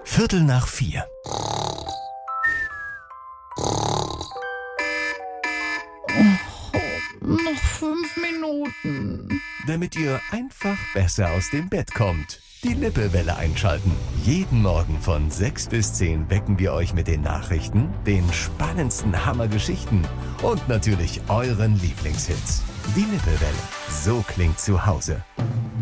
3:15. Noch 5 Minuten. Damit ihr einfach besser aus dem Bett kommt. Die Lippewelle einschalten. Jeden Morgen von 6 bis 10 wecken wir euch mit den Nachrichten, den spannendsten Hammergeschichten und natürlich euren Lieblingshits. Die Lippewelle. So klingt zu Hause.